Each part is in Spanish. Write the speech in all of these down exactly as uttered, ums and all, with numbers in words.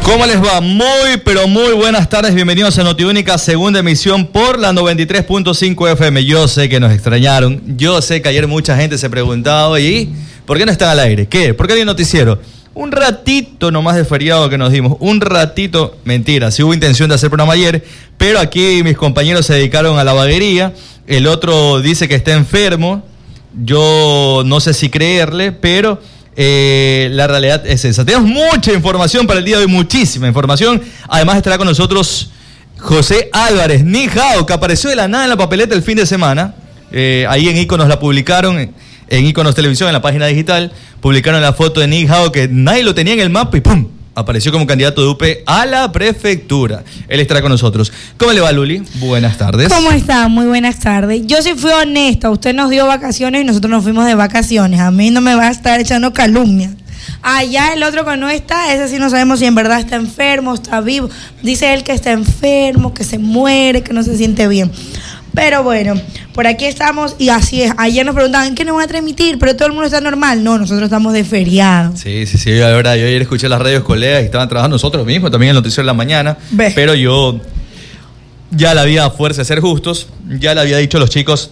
¿Cómo les va? Muy, pero muy buenas tardes. Bienvenidos a Notiúnica, segunda emisión por la noventa y tres punto cinco F M. Yo sé que nos extrañaron. Yo sé que ayer mucha gente se preguntaba, ¿y por qué no están al aire? ¿Qué? ¿Por qué hay un noticiero? Un ratito nomás de feriado que nos dimos. Un ratito, mentira. Sí hubo intención de hacer programa ayer, pero aquí mis compañeros se dedicaron a la vaguería. El otro dice que está enfermo. Yo no sé si creerle, pero... Eh, la realidad es esa. Tenemos mucha información para el día de hoy, muchísima información. Además estará con nosotros José Álvarez, Ni Hao, que apareció de la nada en la papeleta el fin de semana. Eh, ahí en Iconos la publicaron, en, en Iconos Televisión, en la página digital, publicaron la foto de Ni Hao, que nadie lo tenía en el mapa y ¡pum! Apareció como candidato de U P a la prefectura. Él estará con nosotros. ¿Cómo le va, Luli? Buenas tardes. ¿Cómo está? Muy buenas tardes. Yo sí fui honesta. Usted nos dio vacaciones y nosotros nos fuimos de vacaciones. A mí no me va a estar echando calumnias. Allá el otro que no está, ese sí no sabemos si en verdad está enfermo, está vivo. Dice él que está enfermo, que se muere, que no se siente bien. Pero bueno, por aquí estamos y así es. Ayer nos preguntaban, ¿qué nos van a transmitir? Pero todo el mundo está normal. No, nosotros estamos de feriado. Sí, sí, sí, la verdad, yo ayer escuché las radios colegas y estaban trabajando nosotros mismos, también el noticiero de la mañana. ¿Ves? Pero yo ya le había fuerza de ser justos, ya le había dicho a los chicos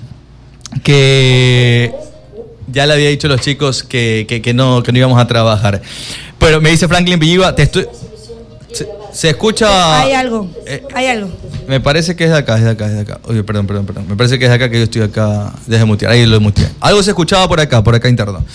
que... Ya le había dicho a los chicos que, que, que, no, que no íbamos a trabajar. Pero me dice Franklin Villiva, te estoy... Se, se escucha... Hay algo, eh, hay algo. Me parece que es de acá, es de acá, es de acá. Oye, perdón, perdón, perdón. Me parece que es de acá que yo estoy acá. Deje mutear, ahí lo muteé. Algo se escuchaba por acá, por acá interno.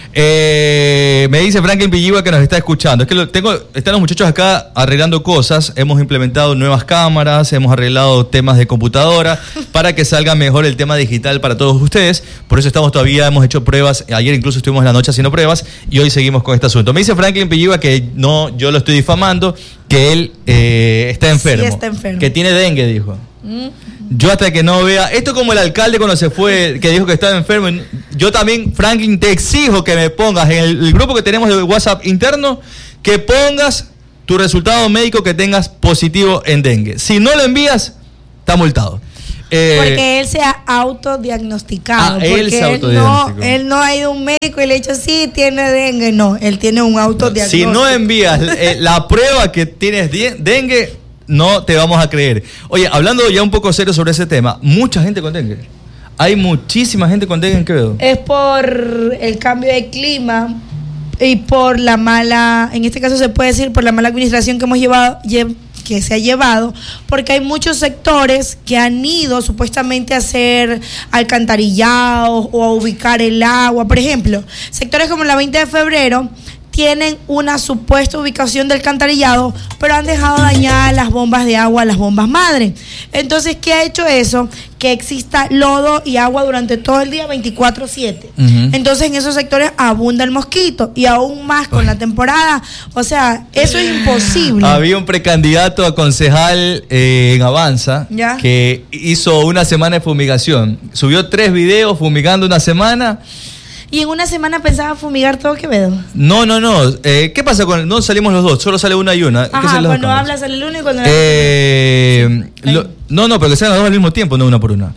Eh, me dice Franklin Villiva que nos está escuchando. Es que lo, tengo, están los muchachos acá arreglando cosas. Hemos implementado nuevas cámaras, hemos arreglado temas de computadora para que salga mejor el tema digital para todos ustedes. Por eso estamos todavía, hemos hecho pruebas. Ayer incluso estuvimos en la noche haciendo pruebas y hoy seguimos con este asunto. Me dice Franklin Villiva que no, yo lo estoy difamando, que él eh, está enfermo. Sí, está enfermo. Que tiene dengue, dijo. Mm. Yo hasta que no vea, esto como el alcalde cuando se fue, que dijo que estaba enfermo, yo también, Franklin, te exijo que me pongas en el, el grupo que tenemos de WhatsApp interno, que pongas tu resultado médico que tengas positivo en dengue. Si no lo envías, está multado. Eh, porque él se ha autodiagnosticado. Ah, él se autodiagnosticó. Él no, él no ha ido a un médico y le ha dicho, sí, tiene dengue. No, él tiene un autodiagnóstico. Si no envías eh, la prueba que tienes dengue, no te vamos a creer. Oye, hablando ya un poco serio sobre ese tema, mucha gente con dengue. Hay muchísima gente con dengue en Quevedo. Es por el cambio de clima y por la mala, en este caso se puede decir, por la mala administración que hemos llevado, lle, que se ha llevado, porque hay muchos sectores que han ido supuestamente a hacer alcantarillados o a ubicar el agua. Por ejemplo, sectores como la veinte de febrero tienen una supuesta ubicación del alcantarillado, pero han dejado dañadas las bombas de agua, las bombas madre. Entonces, ¿qué ha hecho eso? Que exista lodo y agua durante todo el día, veinticuatro siete. Uh-huh. Entonces, en esos sectores abunda el mosquito, y aún más con la temporada. O sea, eso es imposible. Había un precandidato a concejal eh, en Avanza, ¿ya?, que hizo una semana de fumigación. Subió tres videos fumigando una semana. ¿Y en una semana pensaba fumigar todo Quevedo? No, no, no. Eh, ¿Qué pasa con...? No salimos los dos, solo sale una y una. Ajá, cuando habla sale el uno y cuando... Eh, sí. lo, no, no, pero que sean los dos al mismo tiempo, no una por una.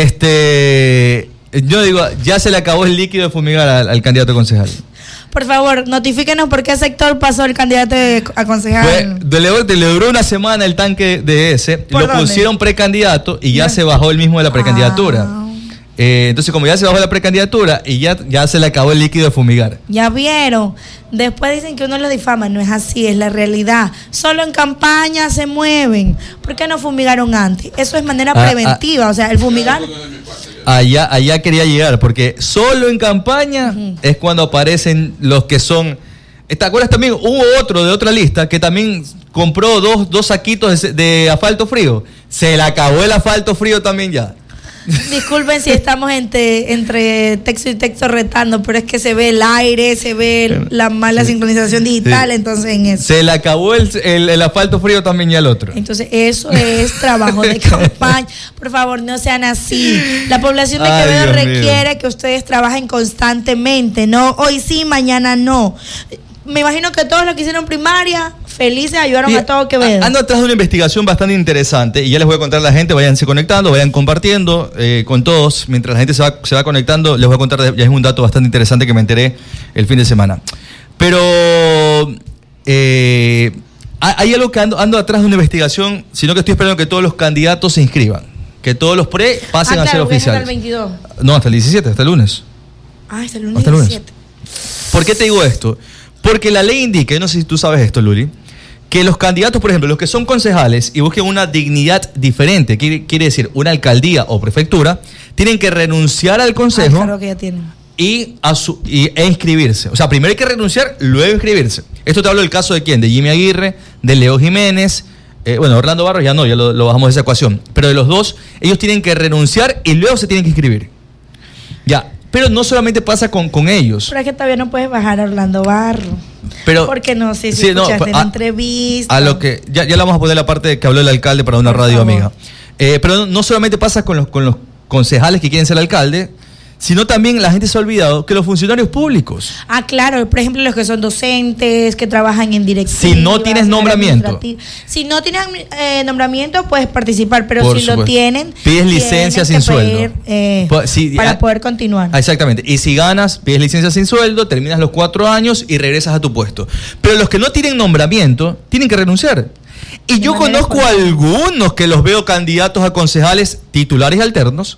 Este... Yo digo, ya se le acabó el líquido de fumigar al, al candidato a concejal. Por favor, notifíquenos por qué sector pasó el candidato a concejal. Fue, le, le duró una semana el tanque de ese, lo dónde? pusieron precandidato y ya, ya se bajó el mismo de la precandidatura. Ah. Eh, entonces, como ya se bajó la precandidatura y ya, ya se le acabó el líquido de fumigar. Ya vieron. Después dicen que uno lo difama. No es así, es la realidad. Solo en campaña se mueven. ¿Por qué no fumigaron antes? Eso es manera ah, preventiva. Ah, o sea, el fumigar... Allá, allá quería llegar, porque solo en campaña uh-huh. es cuando aparecen los que son... ¿Te acuerdas también? Hubo otro de otra lista que también compró dos, dos saquitos de, de asfalto frío. Se le acabó el asfalto frío también ya. Disculpen si estamos entre, entre texto y texto retando, pero es que se ve el aire, se ve la mala sincronización digital, sí. Entonces en eso. Se le acabó el, el, el asfalto frío también y al otro. Entonces eso es trabajo de campaña. Por favor, no sean así. La población de Ay, Quevedo Dios requiere mío. que ustedes trabajen constantemente, no hoy sí, mañana no. Me imagino que todos los que hicieron primaria felices ayudaron y a todo Quevedo. Ando atrás de una investigación bastante interesante y ya les voy a contar a la gente, váyanse conectando, vayan compartiendo eh, con todos. Mientras la gente se va, se va conectando, les voy a contar, ya es un dato bastante interesante que me enteré el fin de semana. Pero eh, hay algo que ando, ando atrás de una investigación, sino que estoy esperando que todos los candidatos se inscriban. Que todos los pre pasen ah, a claro, ser oficiales. Hasta el veintidós. No, hasta el diecisiete, hasta el lunes. Ah, hasta el lunes hasta el lunes. diecisiete. ¿Por qué te digo esto? Porque la ley indica, yo no sé si tú sabes esto, Luli, que los candidatos, por ejemplo, los que son concejales y busquen una dignidad diferente, quiere, quiere decir una alcaldía o prefectura, tienen que renunciar al consejo. Ah, claro que ya tienen. Y, a su, y e inscribirse. O sea, primero hay que renunciar, luego inscribirse. Esto te hablo del caso de quién, de Jimmy Aguirre, de Leo Jiménez, eh, bueno, Orlando Barros ya no, ya lo, lo bajamos de esa ecuación. Pero de los dos, ellos tienen que renunciar y luego se tienen que inscribir. Ya, pero no solamente pasa con, con ellos. Pero es que todavía no puedes bajar a Orlando Barros. Pero, porque no sé si sí, escuchaste no, la a, entrevista. A lo que, ya, ya le vamos a poner la parte que habló el alcalde para una Por radio favor. amiga. Eh, pero no, no solamente pasa con los, con los concejales que quieren ser alcalde, sino también la gente se ha olvidado que los funcionarios públicos. Ah, claro, por ejemplo, los que son docentes, que trabajan en dirección. Si no tienes nombramiento. Si no tienes eh, nombramiento, puedes participar, pero por si supuesto. lo tienen, pides licencia sin pedir, sueldo. Eh, si, para ah, poder continuar. Exactamente. Y si ganas, pides licencia sin sueldo, terminas los cuatro años y regresas a tu puesto. Pero los que no tienen nombramiento, tienen que renunciar. Y yo conozco a algunos que los veo candidatos a concejales titulares alternos,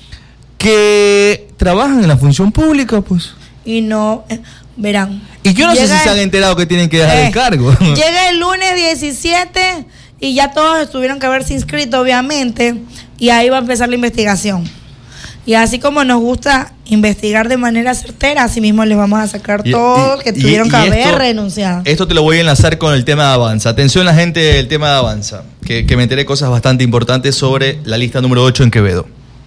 que trabajan en la función pública, pues. Y no, eh, verán. Y yo no sé si el, se han enterado que tienen que dejar eh, el cargo. Llega el lunes diecisiete y ya todos tuvieron que haberse inscrito, obviamente, y ahí va a empezar la investigación. Y así como nos gusta investigar de manera certera, así mismo les vamos a sacar y, todos y, que tuvieron y, que y haber esto, renunciado. Esto te lo voy a enlazar con el tema de Avanza. Atención la gente del tema de Avanza, que, que me enteré cosas bastante importantes sobre la lista número ocho en Quevedo.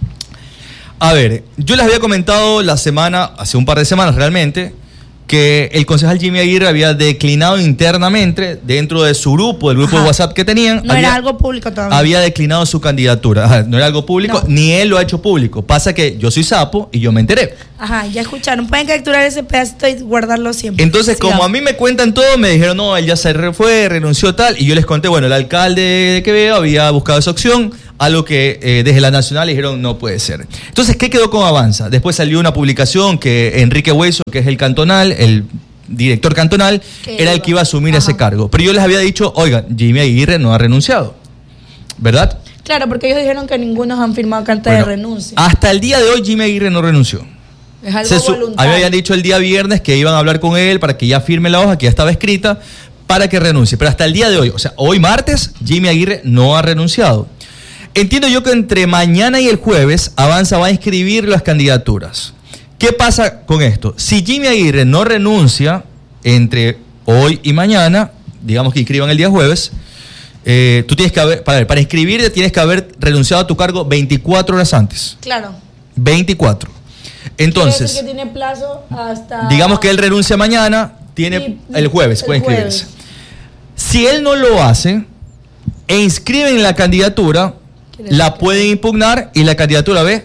A ver, yo les había comentado la semana, hace un par de semanas realmente, que el concejal Jimmy Aguirre había declinado internamente dentro de su grupo, el grupo Ajá. de WhatsApp que tenían. No había, era algo público todavía. Había declinado su candidatura. Ajá, no era algo público, no. Ni él lo ha hecho público. Pasa que yo soy sapo y yo me enteré. Ajá, ya escucharon. Pueden capturar ese pedacito y guardarlo siempre. Entonces, Sigamos. como a mí me cuentan todo, me dijeron, no, él ya se fue, renunció tal. Y yo les conté, bueno, el alcalde de Quevedo había buscado esa opción, algo que eh, desde la Nacional dijeron no puede ser. Entonces, ¿qué quedó con Avanza? Después salió una publicación que Enrique Hueso, que es el cantonal, el director cantonal, era el que iba a asumir Ajá. ese cargo. Pero yo les había dicho, oiga, Jimmy Aguirre no ha renunciado, ¿verdad? Claro, porque ellos dijeron que ninguno han firmado carta bueno, de renuncia. Hasta el día de hoy Jimmy Aguirre no renunció. Es algo Se voluntario. Habían dicho el día viernes que iban a hablar con él para que ya firme la hoja, que ya estaba escrita, para que renuncie. Pero hasta el día de hoy, o sea, hoy martes, Jimmy Aguirre no ha renunciado. Entiendo yo que entre mañana y el jueves Avanza va a inscribir las candidaturas. ¿Qué pasa con esto? Si Jimmy Aguirre no renuncia entre hoy y mañana, digamos que inscriban el día jueves, eh, tú tienes que haber, para, para inscribirte tienes que haber renunciado a tu cargo veinticuatro horas antes. Claro. veinticuatro. Entonces, que tiene plazo hasta... digamos que él renuncia mañana, tiene y, el jueves, el puede inscribirse. Jueves. Si él no lo hace e inscriben la candidatura, la pueden impugnar y la candidatura ve,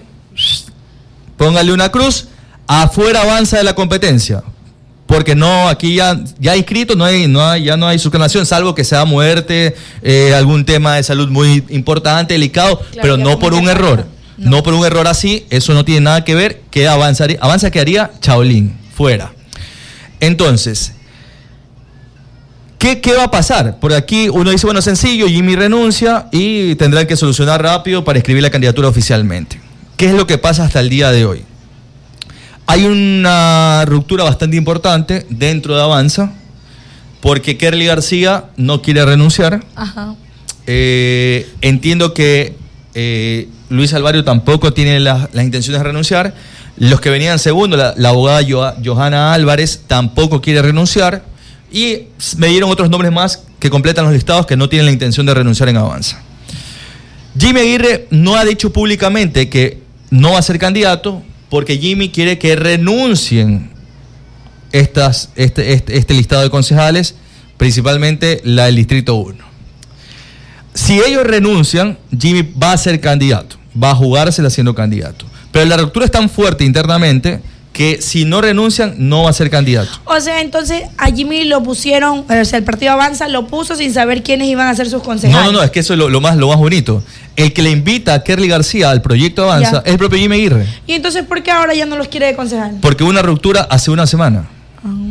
póngale una cruz, afuera Avanza de la competencia. Porque no, aquí ya, ya inscrito, no hay, no hay, ya no hay subcanación, salvo que sea muerte, eh, algún tema de salud muy importante, delicado, claro, pero no por un error. No. no por un error así, eso no tiene nada que ver, que Avanza, Avanza quedaría chaolín, fuera. Entonces, ¿Qué, ¿Qué va a pasar? Por aquí uno dice, bueno, sencillo, Jimmy renuncia y tendrán que solucionar rápido para escribir la candidatura oficialmente. ¿Qué es lo que pasa hasta el día de hoy? Hay una ruptura bastante importante dentro de Avanza, porque Kerly García no quiere renunciar. Ajá. Eh, entiendo que eh, Luis Alvario tampoco tiene las la intenciones de renunciar. Los que venían segundo, la, la abogada Johanna Álvarez, tampoco quiere renunciar. Y me dieron otros nombres más que completan los listados que no tienen la intención de renunciar en Avanza. Jimmy Aguirre no ha dicho públicamente que no va a ser candidato porque Jimmy quiere que renuncien estas, este, este, este listado de concejales, principalmente la del Distrito uno. Si ellos renuncian, Jimmy va a ser candidato, va a jugársela siendo candidato. Pero la ruptura es tan fuerte internamente que si no renuncian, no va a ser candidato. O sea, entonces a Jimmy lo pusieron, o sea, el partido Avanza lo puso sin saber quiénes iban a ser sus concejales. No, no, no, es que eso es lo, lo, más, lo más bonito. El que le invita a Kerly García al proyecto Avanza ya. es el propio Jimmy Aguirre. ¿Y entonces por qué ahora ya no los quiere de concejal? Porque hubo una ruptura hace una semana. Ah.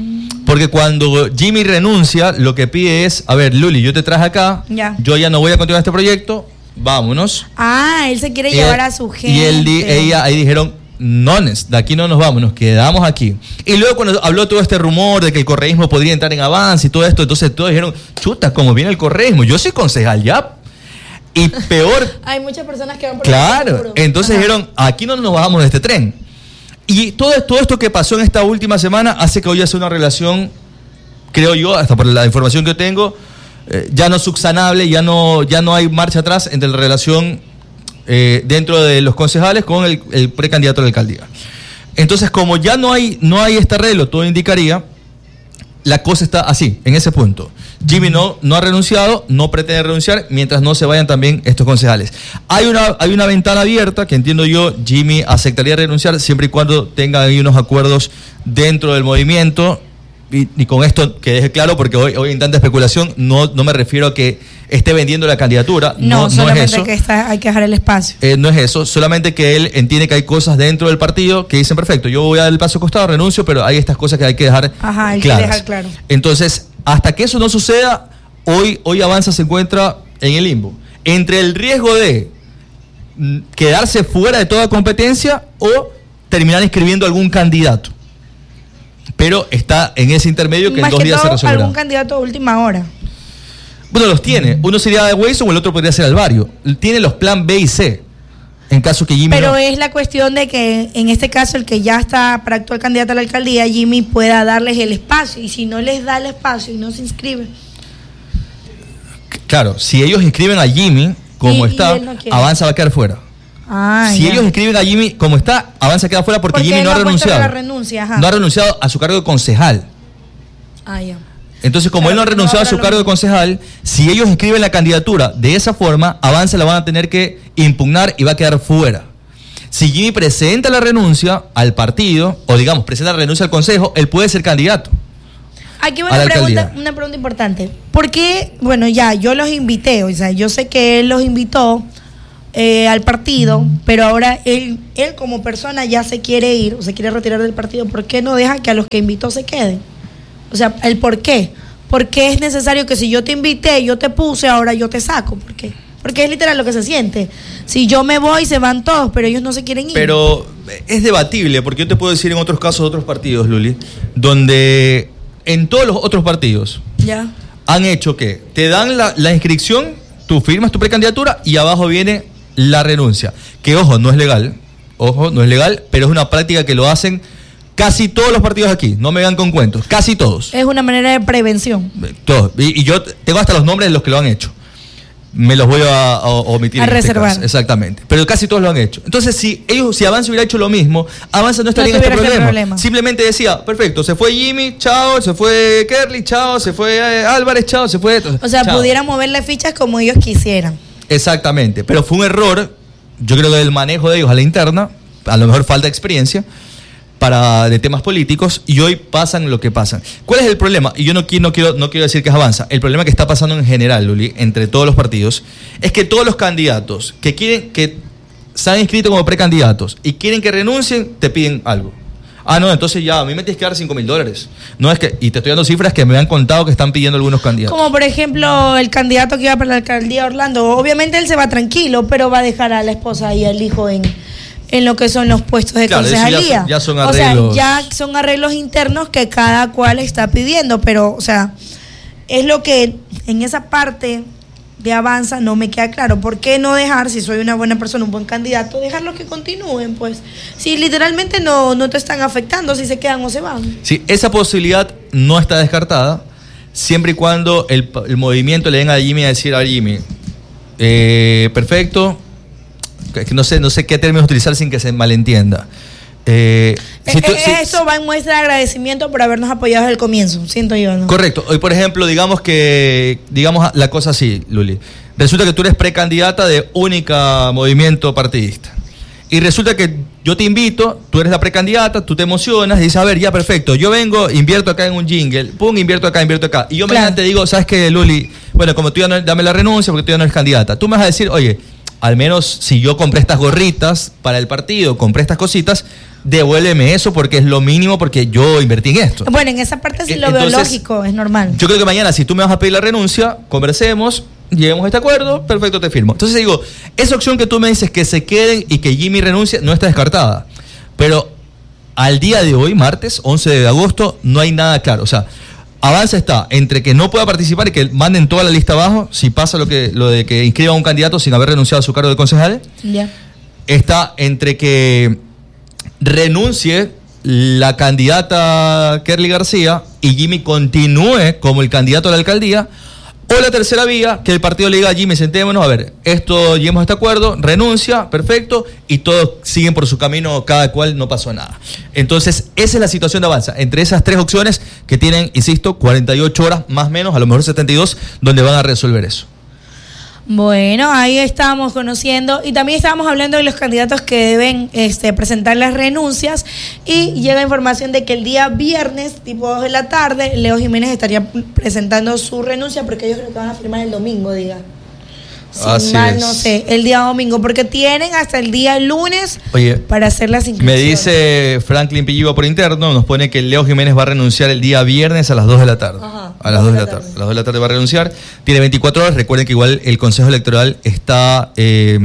Porque cuando Jimmy renuncia, lo que pide es, a ver, Luli, yo te traje acá, ya. yo ya no voy a continuar este proyecto, vámonos. Ah, él se quiere y llevar él, a su gente. Y él, ella, ahí dijeron, no, de aquí no nos vamos, nos quedamos aquí. Y luego cuando habló todo este rumor de que el correísmo podría entrar en avance y todo esto, entonces todos dijeron, chuta, como viene el correísmo, yo soy concejal ya. Y peor... Hay muchas personas que van por Claro, entonces Ajá. dijeron, aquí no nos bajamos de este tren. Y todo, todo esto que pasó en esta última semana hace que hoy sea una relación, creo yo, hasta por la información que tengo, eh, ya no subsanable, ya no, ya no hay marcha atrás entre la relación eh, dentro de los concejales con el, el precandidato a la alcaldía. Entonces, como ya no hay, no hay este arreglo, todo indicaría, la cosa está así, en ese punto. Jimmy no, no ha renunciado, no pretende renunciar, mientras no se vayan también estos concejales. Hay una, hay una ventana abierta que entiendo yo, Jimmy aceptaría renunciar siempre y cuando tenga ahí unos acuerdos dentro del movimiento. Y, y con esto que deje claro, porque hoy, hoy en tanta especulación, no, no me refiero a que esté vendiendo la candidatura. No, no, solamente no es eso. que está, hay que dejar el espacio. Eh, no es eso, solamente que él entiende que hay cosas dentro del partido que dicen, perfecto, yo voy a dar el paso costado, renuncio, pero hay estas cosas que hay que dejar Ajá, hay claras. que dejar claro. Entonces, hasta que eso no suceda, hoy, hoy Avanza se encuentra en el limbo. Entre el riesgo de quedarse fuera de toda competencia o terminar inscribiendo algún candidato. Pero está en ese intermedio que Más en dos que días todo, se resolverá. algún candidato a última hora. Bueno, los tiene. Uno sería de Wilson o el otro podría ser Alvario. Tiene los plan B y C. En caso que Jimmy Pero no. es la cuestión de que en este caso el que ya está para actual candidato a la alcaldía, Jimmy, pueda darles el espacio. Y si no les da el espacio y no se inscribe. Claro, si ellos inscriben a Jimmy como y, está, y no Avanza va a quedar fuera. Ah, si ya. ellos inscriben a Jimmy como está, Avanza queda fuera porque, porque Jimmy no ha renunciado. La renuncia, ajá. No ha renunciado a su cargo de concejal. Ah, ya. Entonces, como claro, él no ha renunciado a su cargo de concejal, si ellos inscriben la candidatura de esa forma, Avanza la van a tener que impugnar y va a quedar fuera. Si Jimmy presenta la renuncia al partido, o digamos, presenta la renuncia al consejo, él puede ser candidato. Aquí va una pregunta, una pregunta importante. ¿Por qué? Bueno, ya, yo los invité, o sea, yo sé que él los invitó eh, al partido, pero ahora él, él como persona ya se quiere ir, o se quiere retirar del partido. ¿Por qué no deja que a los que invitó se queden? O sea, el por qué. ¿Por qué es necesario que si yo te invité, yo te puse, ahora yo te saco? ¿Por qué? Porque es literal lo que se siente. Si yo me voy, se van todos, pero ellos no se quieren ir. Pero es debatible, porque yo te puedo decir en otros casos de otros partidos, Luli, donde en todos los otros partidos ya han hecho que te dan la, la inscripción, tú firmas tu precandidatura y abajo viene la renuncia. Que, ojo, no es legal, ojo, no es legal, pero es una práctica que lo hacen casi todos los partidos aquí, no me vengan con cuentos, casi todos. Es una manera de prevención. Todos. Y, y yo tengo hasta los nombres de los que lo han hecho. Me los voy a, a, a omitir. A en reservar. Este caso. Exactamente. Pero casi todos lo han hecho. Entonces, si ellos, si Avanza hubiera hecho lo mismo, Avanza no estaría no en este problema. problema. Simplemente decía, perfecto, se fue Jimmy, chao, se fue Kerly, chao, se fue eh, Álvarez, chao, se fue... O sea, chao. pudieran moverle fichas como ellos quisieran. Exactamente. Pero fue un error, yo creo que del manejo de ellos a la interna, a lo mejor falta de experiencia, para de temas políticos, y hoy pasan lo que pasan. ¿Cuál es el problema? Y yo no quiero, no quiero, no quiero decir que es Avanza. El problema que está pasando en general, Luli, entre todos los partidos, es que todos los candidatos que quieren, que se han inscrito como precandidatos y quieren que renuncien, te piden algo. Ah, no, entonces ya, a mí me tienes que dar cinco mil dólares. No es que, y te estoy dando cifras que me han contado que están pidiendo algunos candidatos. Como por ejemplo el candidato que iba para la alcaldía de Orlando. Obviamente él se va tranquilo, pero va a dejar a la esposa y al hijo en... en lo que son los puestos de claro, concejalía. Ya, ya son arreglos. O sea, ya son arreglos internos que cada cual está pidiendo, pero, o sea, es lo que en esa parte de Avanza no me queda claro. ¿Por qué no dejar, si soy una buena persona, un buen candidato, dejarlos que continúen, pues? Si literalmente no, no te están afectando, si se quedan o se van. Sí, esa posibilidad no está descartada, siempre y cuando el, el movimiento le den a Jimmy a decir a Jimmy, eh, perfecto, no sé, no sé qué términos utilizar sin que se malentienda. Eh, si tú, eh, si, Esto va en muestra de agradecimiento por habernos apoyado desde el comienzo, siento yo, ¿no? Correcto. Hoy, por ejemplo, digamos que, digamos la cosa así, Luli. Resulta que tú eres precandidata de única movimiento partidista. Y resulta que yo te invito, tú eres la precandidata, tú te emocionas y dices, a ver, ya perfecto, yo vengo, invierto acá en un jingle, pum, invierto acá, invierto acá. Y yo claro. mañana te digo, ¿sabes qué, Luli? Bueno, como tú ya no, dame la renuncia porque tú ya no eres candidata. Tú me vas a decir, oye, al menos si yo compré estas gorritas para el partido, compré estas cositas, devuélveme eso porque es lo mínimo, porque yo invertí en esto. Bueno, en esa parte sí lo Entonces, veo lógico, es normal. Yo creo que mañana, si tú me vas a pedir la renuncia, conversemos, lleguemos a este acuerdo, perfecto, te firmo. Entonces digo, esa opción que tú me dices que se queden y que Jimmy renuncie no está descartada. Pero al día de hoy, martes once de agosto, no hay nada claro. O sea, Avanza está entre que no pueda participar y que manden toda la lista abajo, si pasa lo que lo de que inscriba a un candidato sin haber renunciado a su cargo de concejal. Yeah. Está entre que renuncie la candidata Kerly García y Jimmy continúe como el candidato a la alcaldía. O la tercera vía, que el partido le diga a Jimmy, sentémonos, a ver, esto, lleguemos a este acuerdo, renuncia, perfecto, y todos siguen por su camino, cada cual, no pasó nada. Entonces, esa es la situación de Avanza. Entre esas tres opciones que tienen, insisto, cuarenta y ocho horas, más o menos, a lo mejor setenta y dos, donde van a resolver eso. Bueno, ahí estábamos conociendo y también estábamos hablando de los candidatos que deben este, presentar las renuncias y llega información de que el día viernes, tipo dos de la tarde, Leo Jiménez estaría presentando su renuncia porque ellos creo que van a firmar el domingo, diga. Sin Así mal, es. no sé, el día domingo, porque tienen hasta el día lunes Oye, para hacer las inscripciones. me dice Franklin Pilliva por interno, nos pone que Leo Jiménez va a renunciar el día viernes a las dos de la tarde. Ajá, a las dos de la tarde. A las dos de la tarde va a renunciar. Tiene veinticuatro horas. Recuerden que igual el Consejo Electoral está, eh,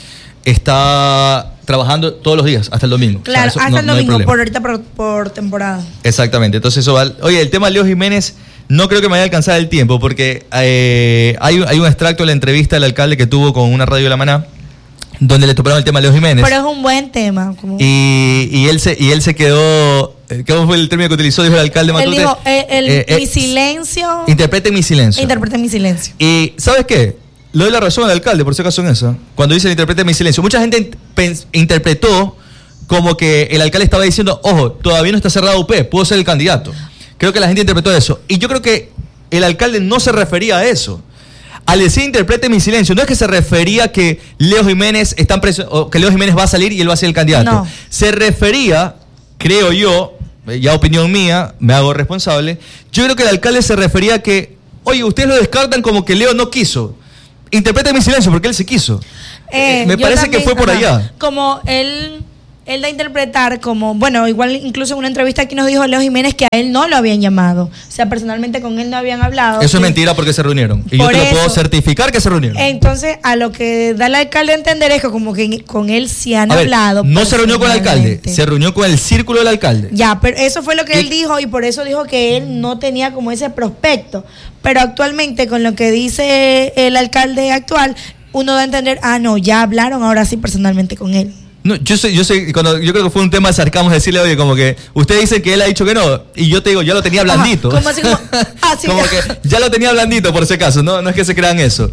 está trabajando todos los días, hasta el domingo. Claro, o sea, hasta no, el no hay domingo, problema. por ahorita por, por temporada. Exactamente. Entonces eso va. Oye, el tema de Leo Jiménez no creo que me vaya a alcanzar el tiempo porque eh, hay, hay un extracto de la entrevista del alcalde que tuvo con una radio de La Maná donde le toparon el tema a Leo Jiménez. Pero es un buen tema. Como... Y, y, él se, y él se quedó... ¿Cómo fue el término que utilizó? Dijo el alcalde Matute. Él dijo, eh, el, eh, eh, mi silencio... Interpreten mi silencio. Interpreten mi silencio. Y ¿sabes qué? Le doy la razón al alcalde, por si acaso en eso. Cuando dice el interpreten mi silencio. Mucha gente pens- interpretó como que el alcalde estaba diciendo, ojo, todavía no está cerrado U P, puedo ser el candidato. Creo que la gente interpretó eso. Y yo creo que el alcalde no se refería a eso. Al decir interprete mi silencio, no es que se refería a que Leo Jiménez están preso, o que Leo Jiménez va a salir y él va a ser el candidato. No. Se refería, creo yo, ya opinión mía, me hago responsable, yo creo que el alcalde se refería a que, oye, ustedes lo descartan como que Leo no quiso. Interprete mi silencio porque él se quiso. Eh, Eh, me yo parece también, que fue por ajá, allá. Como él, él da a interpretar como, bueno, igual incluso en una entrevista aquí nos dijo Leo Jiménez que a él no lo habían llamado. O sea, personalmente con él no habían hablado. Eso es Sí. mentira porque se reunieron. Y yo Por te lo puedo eso. certificar que se reunieron. Entonces, a lo que da el alcalde a entender es que como que con él sí han A ver, hablado. no se reunió con el alcalde, personalmente. se reunió con el círculo del alcalde. Ya, pero eso fue lo que Y- él dijo y por eso dijo que él no tenía como ese prospecto. Pero actualmente, con lo que dice el alcalde actual, uno da a entender, ah, no, ya hablaron ahora sí personalmente con él. No, yo sé, yo sé, cuando yo creo que fue un tema de sarcasmo decirle, oye, como que usted dice que él ha dicho que no, y yo te digo, ya lo tenía blandito. Ajá, como así como, ah, sí. Como que ya lo tenía blandito, por si acaso, no, no es que se crean eso.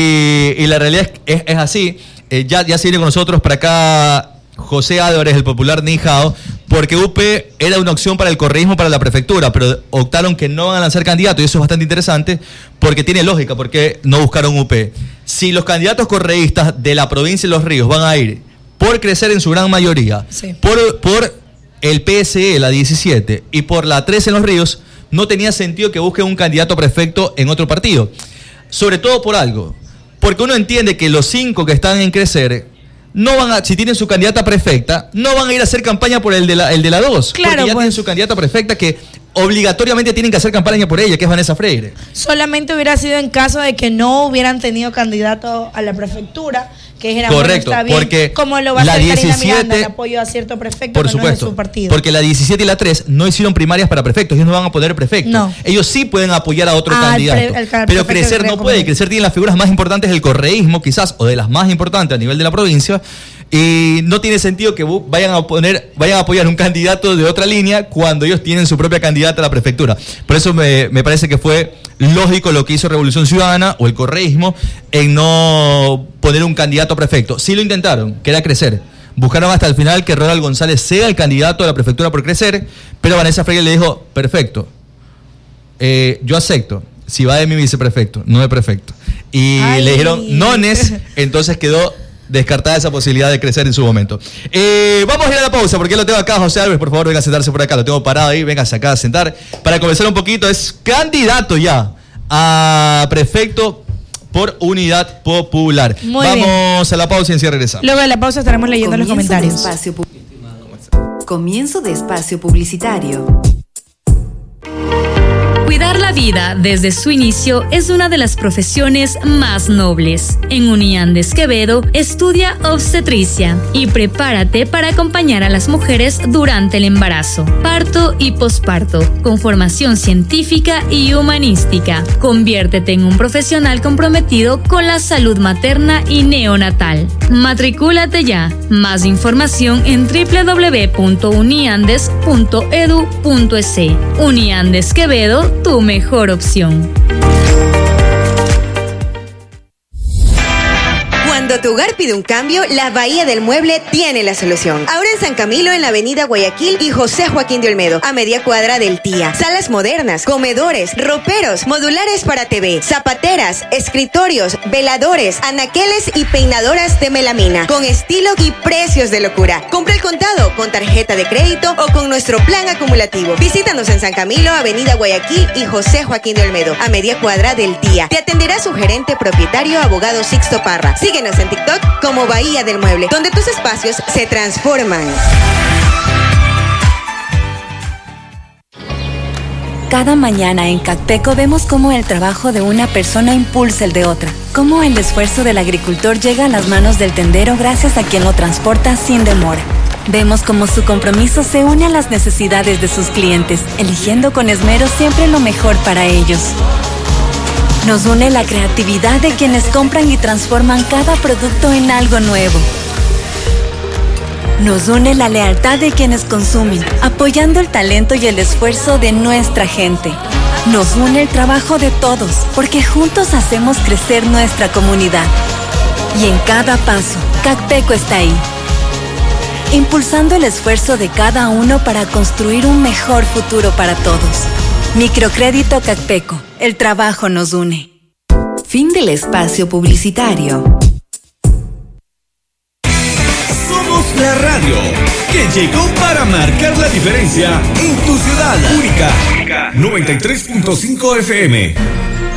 Y, y la realidad es, es, es así. Eh, ya, ya se viene con nosotros para acá José Álvarez, el popular Nijao, porque U P era una opción para el correísmo para la prefectura, pero optaron que no van a lanzar candidato, y eso es bastante interesante, porque tiene lógica, porque no buscaron U P. Si los candidatos correístas de la provincia de Los Ríos van a ir por crecer en su gran mayoría, Sí. por, por el P S E, la diecisiete, y por la trece en Los Ríos, no tenía sentido que busquen un candidato prefecto en otro partido. Sobre todo por algo, porque uno entiende que los cinco que están en crecer, no van a, si tienen su candidata prefecta, no van a ir a hacer campaña por el de la, el de la dos, Claro, porque ya pues. tienen su candidata prefecta que obligatoriamente tienen que hacer campaña por ella, que es Vanessa Freire. Solamente hubiera sido en caso de que no hubieran tenido candidato a la prefectura, que era Correcto, bueno, está bien, porque como lo va a la hacer Karina diecisiete Miranda en apoyo a cierto prefecto Por que no es de supuesto, su partido. porque la diecisiete y la tres no hicieron primarias para prefectos, ellos no van a poner prefectos. No. Ellos sí pueden apoyar a otro Ah, el candidato, pre- el ca- pero prefecto crecer que no creo puede. como- Crecer tiene las figuras más importantes del correísmo, quizás, o de las más importantes a nivel de la provincia, y no tiene sentido que bu- vayan a poner, vayan a apoyar un candidato de otra línea cuando ellos tienen su propia candidata a la prefectura. Por eso me, me parece que fue lógico lo que hizo Revolución Ciudadana o el correísmo en no poner un candidato a prefecto. Sí lo intentaron, que era crecer. Buscaron hasta el final que Ronald González sea el candidato a la prefectura por crecer, pero Vanessa Freire le dijo, perfecto, eh, yo acepto, si va de mi viceprefecto, no de prefecto. Y Ay. le dijeron nones, entonces quedó descartada esa posibilidad de crecer en su momento. Eh, vamos a ir a la pausa, porque lo tengo acá, José Álvarez, por favor, venga a sentarse por acá, lo tengo parado ahí, venga acá a sentar, para conversar un poquito, es candidato ya a prefecto por Unidad Popular. Muy vamos a la pausa y enseguida regresamos. Luego de la pausa estaremos leyendo los Comienzo de comentarios. Espacio Pu- Comienzo de espacio publicitario. Cuidar la vida desde su inicio es una de las profesiones más nobles. En Uniandes Quevedo, estudia obstetricia y prepárate para acompañar a las mujeres durante el embarazo, parto y posparto, con formación científica y humanística. Conviértete en un profesional comprometido con la salud materna y neonatal. Matricúlate ya. Más información en doble u doble u doble u punto uniandes punto e d u punto e s. Uniandes Quevedo, tu mejor opción. Cuando tu hogar pide un cambio, la Bahía del Mueble tiene la solución. Ahora en San Camilo, en la avenida Guayaquil y José Joaquín de Olmedo, a media cuadra del T I A. Salas modernas, comedores, roperos, modulares para T V, zapateras, escritorios, veladores, anaqueles y peinadoras de melamina, con estilo y precios de locura. Compra el contado, con tarjeta de crédito o con nuestro plan acumulativo. Visítanos en San Camilo, avenida Guayaquil y José Joaquín de Olmedo, a media cuadra del T I A. Te atenderá su gerente propietario, abogado Sixto Parra. Síguenos en TikTok como Bahía del Mueble, donde tus espacios se transforman. Cada mañana en Cacteco vemos cómo el trabajo de una persona impulsa el de otra, cómo el esfuerzo del agricultor llega a las manos del tendero gracias a quien lo transporta sin demora. Vemos cómo su compromiso se une a las necesidades de sus clientes, eligiendo con esmero siempre lo mejor para ellos. Nos une la creatividad de quienes compran y transforman cada producto en algo nuevo. Nos une la lealtad de quienes consumen, apoyando el talento y el esfuerzo de nuestra gente. Nos une el trabajo de todos, porque juntos hacemos crecer nuestra comunidad. Y en cada paso, Cacteco está ahí, impulsando el esfuerzo de cada uno para construir un mejor futuro para todos. Microcrédito Cacteco. El trabajo nos une. Fin del espacio publicitario. Somos la radio que llegó para marcar la diferencia en tu ciudad. Única. noventa y tres punto cinco F M.